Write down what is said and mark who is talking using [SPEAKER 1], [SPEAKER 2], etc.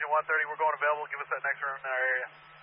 [SPEAKER 1] 130, we're going available. Give us that next room in our area.